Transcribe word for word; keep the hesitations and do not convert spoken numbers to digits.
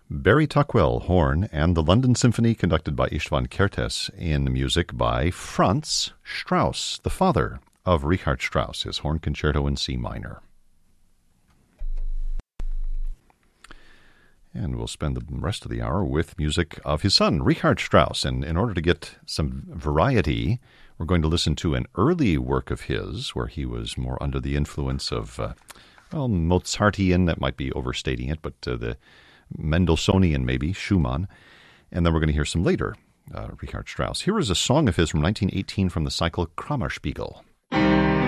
Barry Tuckwell, horn, and the London Symphony conducted by Istvan Kertész in music by Franz Strauss, the father of Richard Strauss, his horn concerto in C minor. And we'll spend the rest of the hour with music of his son, Richard Strauss. And in order to get some variety, we're going to listen to an early work of his where he was more under the influence of, uh, well, Mozartian, that might be overstating it, but uh, the Mendelssohnian maybe, Schumann. And then we're going to hear some later, uh, Richard Strauss. Here is a song of his from nineteen eighteen from the cycle Kammerspiegel.